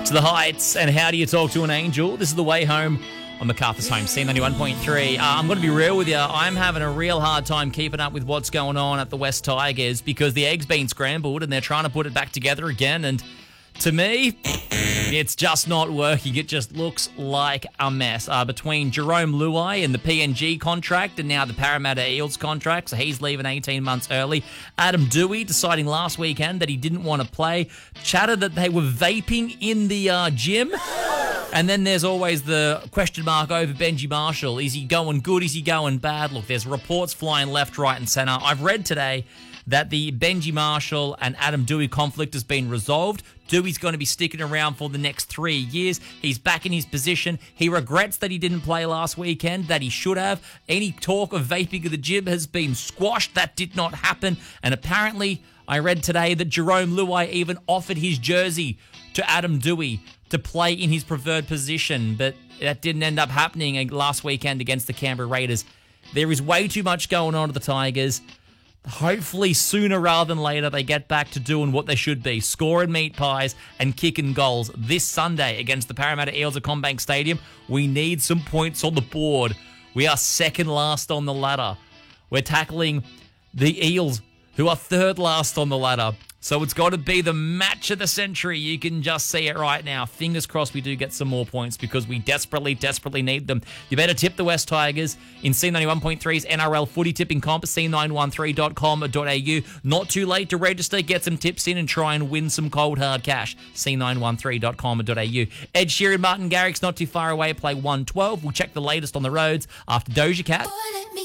To the heights, and how do you talk to an angel? This is the way home on MacArthur's Home, C91.3. I'm going to be real with you. I'm having a real hard time keeping up with what's going on at the West Tigers because the egg's been scrambled and they're trying to put it back together again. And to me, it's just not working. It just looks like a mess. Between Jerome Luai and the PNG contract and now the Parramatta Eels contract, so he's leaving 18 months early. Adam Doueihi deciding last weekend that he didn't want to play. Chatted that they were vaping in the gym. And then there's always the question mark over Benji Marshall. Is he going good? Is he going bad? Look, there's reports flying left, right and centre. I've read today that the Benji Marshall and Adam Doueihi conflict has been resolved. Doueihi's going to be sticking around for the next 3 years. He's back in his position. He regrets that he didn't play last weekend, that he should have. Any talk of vaping at the gym has been squashed. That did not happen. And apparently, I read today that Jerome Luai even offered his jersey to Adam Doueihi to play in his preferred position, but that didn't end up happening last weekend against the Canberra Raiders. There is way too much going on at the Tigers. Hopefully sooner rather than later they get back to doing what they should be, scoring meat pies and kicking goals. This Sunday against the Parramatta Eels at CommBank Stadium, we need some points on the board. We are second last on the ladder. We're tackling the Eels, who are third last on the ladder. So it's got to be the match of the century. You can just see it right now. Fingers crossed we do get some more points because we desperately, desperately need them. You better tip the West Tigers in C91.3's NRL footy tipping comp at c913.com.au. Not too late to register. Get some tips in and try and win some cold hard cash. c913.com.au. Ed Sheeran, Martin Garrix not too far away. Play 112. We'll check the latest on the roads after Doja Cat. Boy, let me